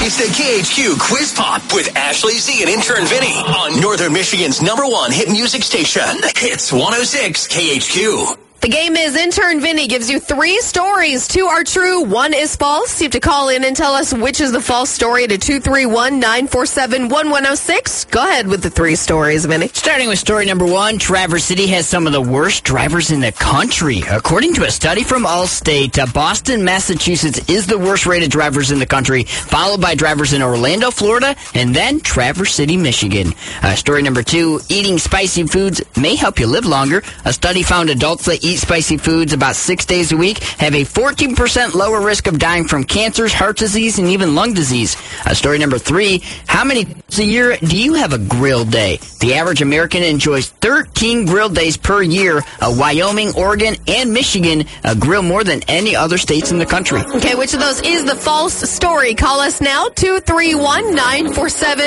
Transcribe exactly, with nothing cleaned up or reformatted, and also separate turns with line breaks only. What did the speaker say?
It's the K H Q Quiz Pop with Ashley Z and intern Vinny on Northern Michigan's number one hit music station. Hits one oh six K H Q.
The game is Intern Vinny gives you three stories. Two are true, one is false. You have to call in and tell us which is the false story to two three one, nine four seven, one one oh six. Go ahead with the three stories, Vinny.
Starting with story number one, Traverse City has some of the worst drivers in the country. According to a study from Allstate, uh, Boston, Massachusetts is the worst rated drivers in the country, followed by drivers in Orlando, Florida, and then Traverse City, Michigan. Uh, story number two, eating spicy foods may help you live longer. A study found adults that eat spicy foods about six days a week have a fourteen percent lower risk of dying from cancers, heart disease, and even lung disease. Uh, story number three, how many days a year do you have a grill day? The average American enjoys thirteen grill days per year. Uh, Wyoming, Oregon, and Michigan uh, grill more than any other states in the country.
Okay, which of those is the false story? Call us now, two three one, nine four seven